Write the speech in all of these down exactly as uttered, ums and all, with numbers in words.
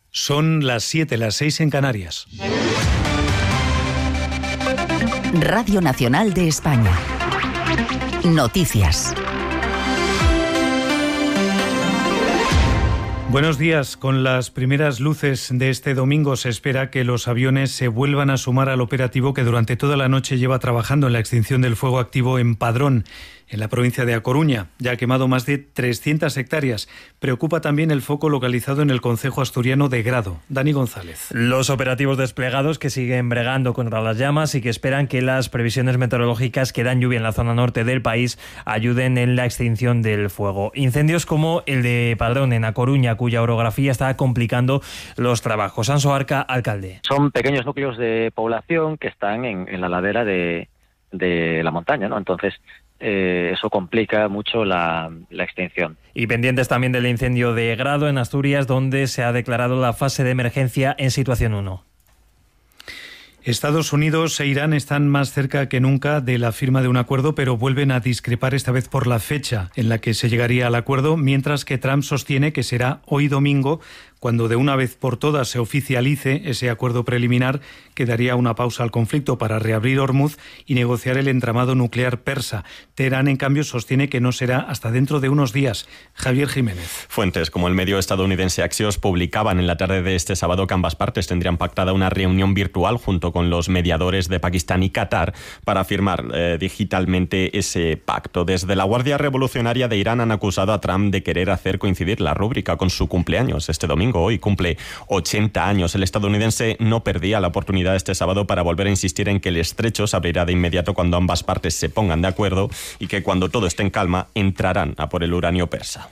Son las siete, las seis en Canarias. Radio Nacional de España. Noticias. Buenos días. Con las primeras luces de este domingo se espera que los aviones se vuelvan a sumar al operativo que durante toda la noche lleva trabajando en la extinción del fuego activo en Padrón, en la provincia de A Coruña. Ya ha quemado más de trescientas hectáreas. Preocupa también el foco localizado en el concejo asturiano de Grado. Dani González. Los operativos desplegados que siguen bregando contra las llamas y que esperan que las previsiones meteorológicas que dan lluvia en la zona norte del país ayuden en la extinción del fuego. Incendios como el de Padrón en A Coruña, cuya orografía está complicando los trabajos. Anso Arca, alcalde. Son pequeños núcleos de población que están en, en la ladera de, de la montaña, ¿no? Entonces, Eh, eso complica mucho la, la extinción. Y pendientes también del incendio de Grado en Asturias, donde se ha declarado la fase de emergencia en situación uno. Estados Unidos e Irán están más cerca que nunca de la firma de un acuerdo, pero vuelven a discrepar esta vez por la fecha en la que se llegaría al acuerdo, mientras que Trump sostiene que será hoy domingo, cuando de una vez por todas se oficialice ese acuerdo preliminar que daría una pausa al conflicto para reabrir Hormuz y negociar el entramado nuclear persa. Teherán, en cambio, sostiene que no será hasta dentro de unos días. Javier Jiménez. Fuentes como el medio estadounidense Axios publicaban en la tarde de este sábado que ambas partes tendrían pactada una reunión virtual junto con los mediadores de Pakistán y Qatar para firmar eh, digitalmente ese pacto. Desde la Guardia Revolucionaria de Irán han acusado a Trump de querer hacer coincidir la rúbrica con su cumpleaños este domingo. Hoy cumple ochenta años. El estadounidense no perdía la oportunidad este sábado para volver a insistir en que el estrecho se abrirá de inmediato cuando ambas partes se pongan de acuerdo y que cuando todo esté en calma entrarán a por el uranio persa.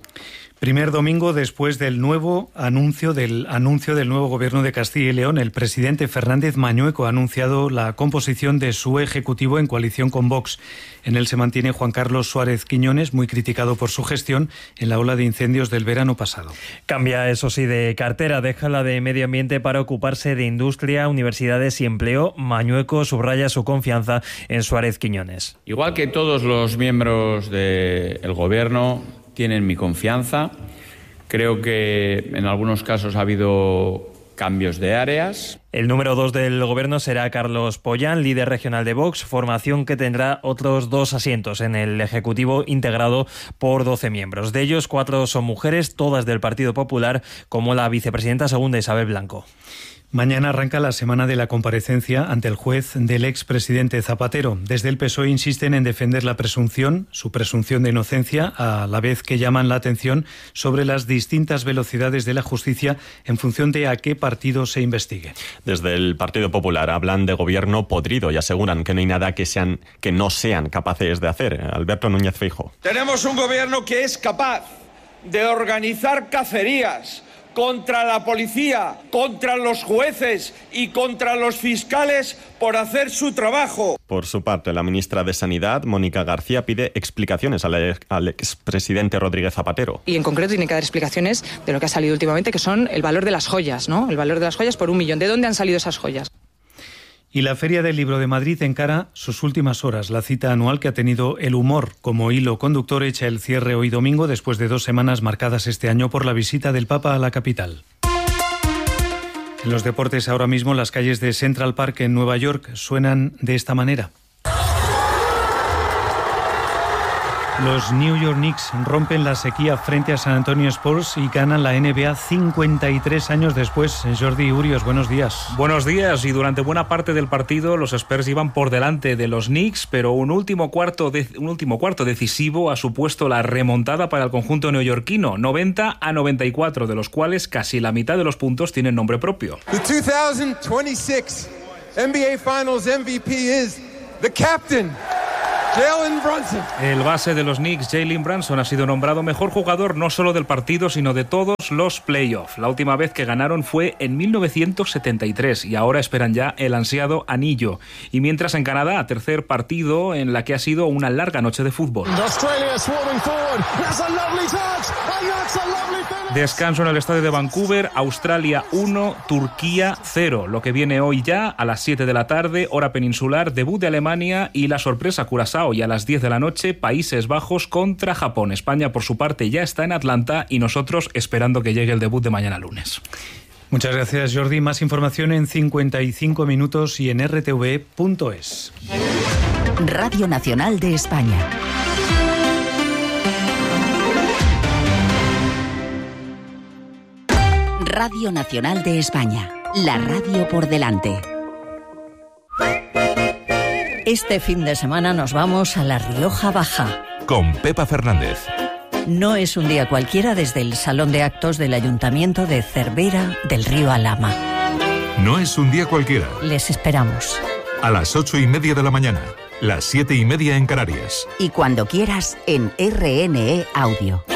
Primer domingo después del nuevo anuncio del anuncio del nuevo gobierno de Castilla y León, el presidente Fernández Mañueco ha anunciado la composición de su ejecutivo en coalición con Vox. En él se mantiene Juan Carlos Suárez Quiñones, muy criticado por su gestión en la ola de incendios del verano pasado. Cambia, eso sí, de cartera, deja la de medio ambiente para ocuparse de industria, universidades y empleo. Mañueco subraya su confianza en Suárez Quiñones. Igual que todos los miembros del gobierno tienen mi confianza. Creo que en algunos casos ha habido cambios de áreas. El número dos del gobierno será Carlos Pollán, líder regional de Vox, formación que tendrá otros dos asientos en el Ejecutivo integrado por doce miembros. De ellos, cuatro son mujeres, todas del Partido Popular, como la vicepresidenta segunda Isabel Blanco. Mañana arranca la semana de la comparecencia ante el juez del expresidente Zapatero. Desde el P S O E insisten en defender la presunción, su presunción de inocencia, a la vez que llaman la atención sobre las distintas velocidades de la justicia en función de a qué partido se investigue. Desde el Partido Popular hablan de gobierno podrido y aseguran que no hay nada que sean que no sean capaces de hacer. Alberto Núñez Feijóo. Tenemos un gobierno que es capaz de organizar cacerías contra la policía, contra los jueces y contra los fiscales por hacer su trabajo. Por su parte, la ministra de Sanidad, Mónica García, pide explicaciones al, al expresidente Rodríguez Zapatero. Y en concreto tiene que dar explicaciones de lo que ha salido últimamente, que son el valor de las joyas, ¿no? El valor de las joyas por un millón. ¿De dónde han salido esas joyas? Y la Feria del Libro de Madrid encara sus últimas horas. La cita anual que ha tenido el humor como hilo conductor echa el cierre hoy domingo, después de dos semanas marcadas este año por la visita del Papa a la capital. En los deportes, ahora mismo las calles de Central Park en Nueva York suenan de esta manera. Los New York Knicks rompen la sequía frente a San Antonio Spurs y ganan la N B A cincuenta y tres años después. Jordi Urios, buenos días. Buenos días, y durante buena parte del partido los Spurs iban por delante de los Knicks, pero un último cuarto, de, un último cuarto decisivo ha supuesto la remontada para el conjunto neoyorquino, noventa a noventa y cuatro, de los cuales casi la mitad de los puntos tienen nombre propio. The two thousand twenty-six N B A Finals M V P is the captain, Jalen Brunson. El base de los Knicks, Jalen Brunson, ha sido nombrado mejor jugador no solo del partido, sino de todos los playoffs. La última vez que ganaron fue en mil novecientos setenta y tres y ahora esperan ya el ansiado anillo. Y mientras en Canadá, tercer partido en la que ha sido una larga noche de fútbol. Descanso en el estadio de Vancouver, Australia uno, Turquía cero. Lo que viene hoy ya a las siete de la tarde, hora peninsular, debut de Alemania y la sorpresa Curazao, y a las diez de la noche Países Bajos contra Japón. España por su parte ya está en Atlanta y nosotros esperando que llegue el debut de mañana lunes. Muchas gracias, Jordi. Más información en cincuenta y cinco minutos y en r t v punto es. Radio Nacional de España. Radio Nacional de España. La radio por delante. Este fin de semana nos vamos a La Rioja Baja. Con Pepa Fernández. No es un día cualquiera desde el Salón de Actos del Ayuntamiento de Cervera del Río Alhama. No es un día cualquiera. Les esperamos. A las ocho y media de la mañana, las siete y media en Canarias. Y cuando quieras en R N E Audio.